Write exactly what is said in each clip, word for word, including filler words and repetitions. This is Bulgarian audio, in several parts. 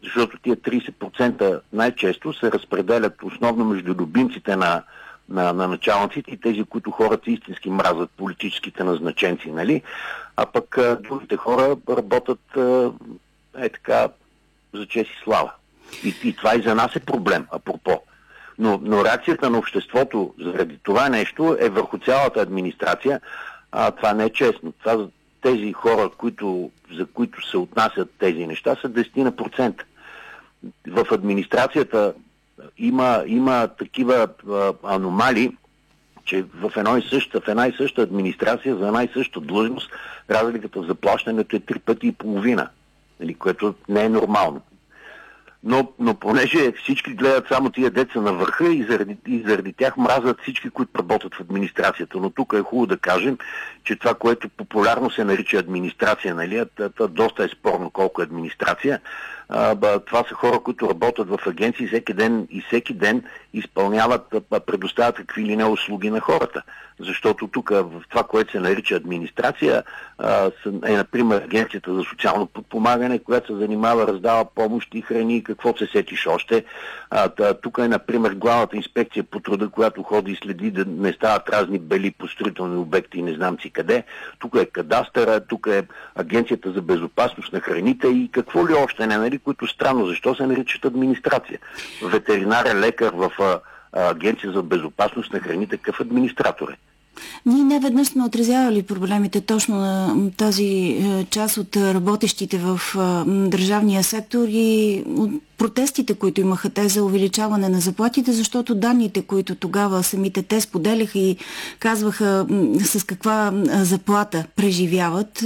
защото тия трийсет процента най-често се разпределят основно между любимците на, на, на началниците и тези, които хората истински мразят, политическите назначенци, нали? А пък а, другите хора работят а, е така за чест и слава. И, и това и за нас е проблем, апропо. Но, но реакцията на обществото заради това нещо е върху цялата администрация. А, това не е честно. Това, тези хора, които, за които се отнасят тези неща, са десет процента. В администрацията има, има такива а, аномалии, че в, едно и съща, в една и съща администрация, за една и съща длъжност, разликата в заплащането е три пъти и половина, нали, което не е нормално. Но, но понеже всички гледат само тия деца на върха и заради, и заради тях мразят всички, които работят в администрацията. Но тук е хубаво да кажем, че това, което популярно се нарича администрация, нали, това доста е спорно колко е администрация. А, ба, това са хора, които работят в агенции всеки ден и всеки ден изпълняват, предоставят какви или не услуги на хората. Защото тук в това, което се нарича администрация, а, е, например, Агенцията за социално подпомагане, която се занимава, раздава помощи, храни, какво се сетиш още. А, та, тук е, например, главната инспекция по труда, която ходи и следи да не стават разни бели по строителни обекти и не знам си къде. Тук е кадастъра, тук е Агенцията за безопасност на храните и какво ли още не, нали, които странно, защо се наричат администрация. Ветеринарен лекар в а, Агенция за безопасност на храните, какъв администратор е? Ние не веднъж сме отразявали проблемите точно на тази част от работещите в държавния сектор и от протестите, които имаха те за увеличаване на заплатите, защото данните, които тогава самите те споделяха и казваха с каква заплата преживяват.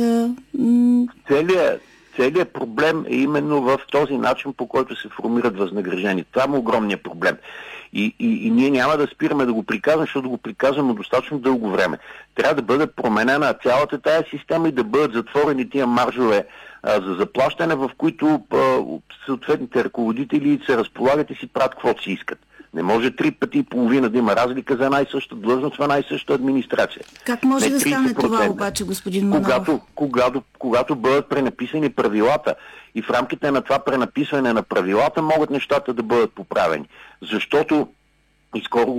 Целият Целият проблем е именно в този начин, по който се формират възнаграждения. Това е огромният проблем. И, и, и ние няма да спираме да го приказваме, защото го приказваме достатъчно дълго време. Трябва да бъде променена цялата тая система и да бъдат затворени тия маржове а, за заплащане, в които а, съответните ръководители се разполагат и си правят каквото си искат. Не може три пъти и половина да има разлика за една и съща длъжност в една и съща администрация. Как може не да стане това обаче, господин Манолов? Когато, когато, когато бъдат пренаписани правилата и в рамките на това пренаписване на правилата могат нещата да бъдат поправени. Защото и скоро